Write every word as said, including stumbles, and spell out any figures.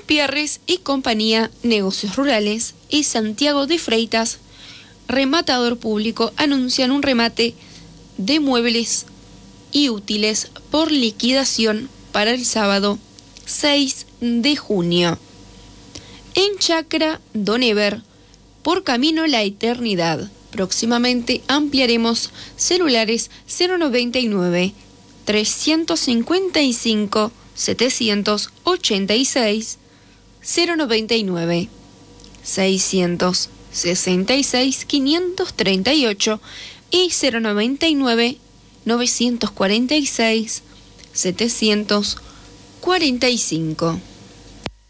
Pierres y Compañía, Negocios Rurales, y Santiago de Freitas, rematador público, anuncian un remate de muebles y útiles por liquidación para el sábado seis de junio. En Chacra Don Ever, por Camino La Eternidad, próximamente ampliaremos celulares cero noventa y nueve, trescientos cincuenta y cinco, setecientos ochenta y seis, cero noventa y nueve, seiscientos sesenta y seis, quinientos treinta y ocho y cero noventa y nueve, novecientos cuarenta y seis, setecientos cuarenta y cinco.